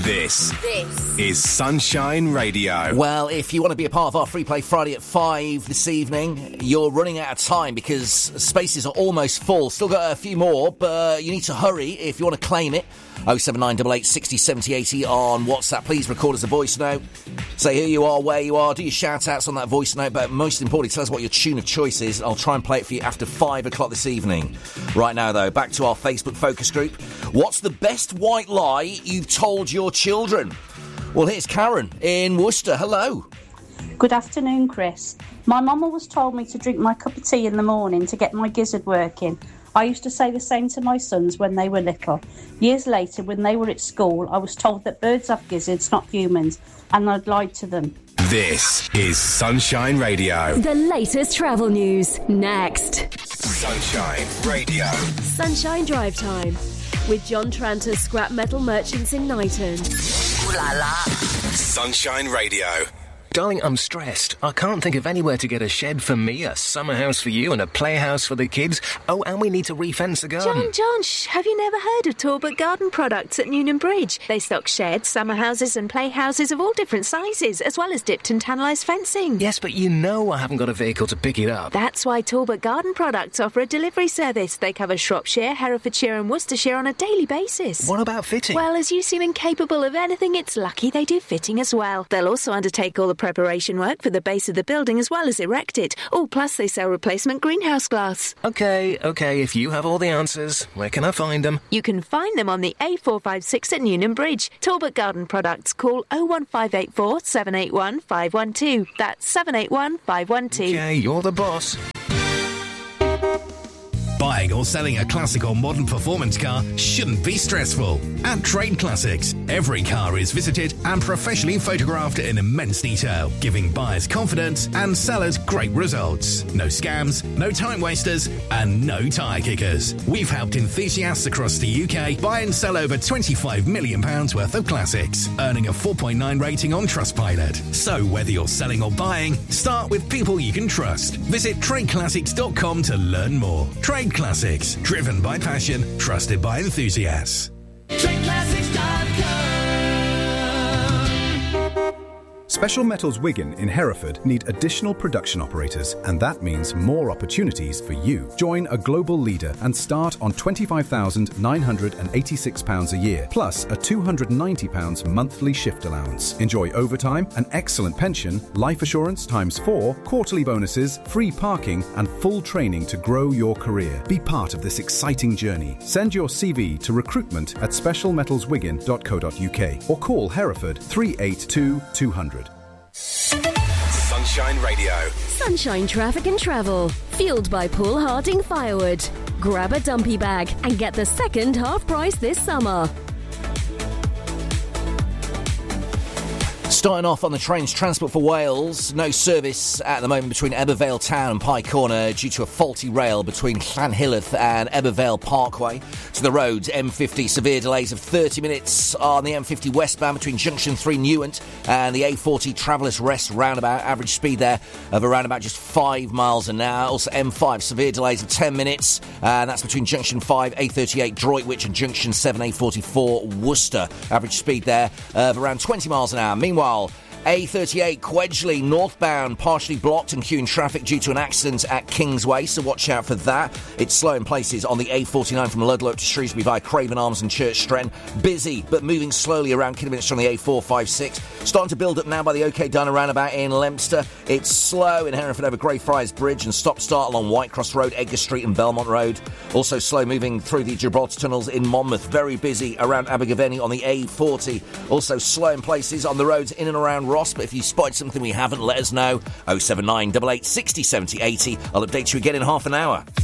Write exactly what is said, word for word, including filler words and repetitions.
This, This is Sunshine Radio. Well, if you want to be a part of our Free Play Friday at five this evening, you're running out of time because spaces are almost full. Still got a few more, but you need to hurry if you want to claim it. oh seven nine eight eight six oh seventy eighty on WhatsApp. Please record us a voice note. Say who you are, where you are, do your shout-outs on that voice note, but most importantly, tell us what your tune of choice is. I'll try and play it for you after five o'clock this evening. Right now, though, back to our Facebook focus group. What's the best white lie you've told your children? Well, here's Karen in Worcester. Hello. Good afternoon, Chris. My mum always told me to drink my cup of tea in the morning to get my gizzard working. I used to say the same to my sons when they were little. Years later, when they were at school, I was told that birds have gizzards, not humans, and I'd lied to them. This is Sunshine Radio. The latest travel news, next. Sunshine Radio. Sunshine Drive Time with John Tranter, Scrap Metal Merchants in Knighton. Ooh la la. Sunshine Radio. Darling, I'm stressed. I can't think of anywhere to get a shed for me, a summer house for you, and a playhouse for the kids. Oh, and we need to re-fence the garden. John, John, shh, have you never heard of Talbot Garden Products at Newnham Bridge? They stock sheds, summer houses and playhouses of all different sizes, as well as dipped and tannalised fencing. Yes, but you know I haven't got a vehicle to pick it up. That's why Talbot Garden Products offer a delivery service. They cover Shropshire, Herefordshire and Worcestershire on a daily basis. What about fitting? Well, as you seem incapable of anything, it's lucky they do fitting as well. They'll also undertake all the preparation work for the base of the building as well as erect it. Oh, plus they sell replacement greenhouse glass. OK, OK, if you have all the answers, where can I find them? You can find them on the A four five six at Newnham Bridge. Talbot Garden Products. Call oh one five eight four, seven eight one, five one two. That's seven eight one, five one two. OK, you're the boss. Buying or selling a classic or modern performance car shouldn't be stressful. At Trade Classics, every car is visited and professionally photographed in immense detail, giving buyers confidence and sellers great results. No scams, no time wasters, and no tyre kickers. We've helped enthusiasts across the U K buy and sell over twenty-five million pounds worth of classics, earning a four point nine rating on Trustpilot. So whether you're selling or buying, start with people you can trust. Visit trade classics dot com to learn more. Trade Classics, driven by passion, trusted by enthusiasts. trade classics dot com. Special Metals Wigan in Hereford need additional production operators, and that means more opportunities for you. Join a global leader and start on twenty-five thousand nine hundred eighty-six pounds a year, plus a two hundred ninety pounds monthly shift allowance. Enjoy overtime, an excellent pension, life assurance times four, quarterly bonuses, free parking, and full training to grow your career. Be part of this exciting journey. Send your C V to recruitment at special metals wigan dot co dot uk or call Hereford three eight two, two hundred. Sunshine Radio. Sunshine Traffic and Travel. Fueled by Paul Harding Firewood. Grab a dumpy bag and get the second half price this summer. Starting off on the trains, Transport for Wales. No service at the moment between Ebervale Town and Pye Corner due to a faulty rail between Llanhilleth and Ebervale Parkway. To the roads, M fifty, severe delays of thirty minutes on the M fifty westbound between Junction three Newent and the A forty Travellers Rest roundabout. Average speed there of around about just five miles an hour. Also M five, severe delays of ten minutes, and that's between Junction five, A thirty-eight Droitwich and Junction seven, A forty-four Worcester. Average speed there of around twenty miles an hour. Meanwhile, A thirty-eight Quedgeley northbound partially blocked and queuing traffic due to an accident at Kingsway, so watch out for that. It's slow in places on the A forty-nine from Ludlow to Shrewsbury via Craven Arms and Church Stren. Busy, but moving slowly around Kidderminster on the A four fifty-six. Starting to build up now by the OK Dunner roundabout in Leominster. It's slow in Hereford over Greyfriars Bridge and stop-start along Whitecross Road, Edgar Street and Belmont Road. Also slow moving through the Gibraltar tunnels in Monmouth. Very busy around Abergavenny on the A forty. Also slow in places on the roads in and around Ross, but if you spotted something we haven't, let us know. oh seven nine eight eight six oh seventy eighty. I'll update you again in half an hour.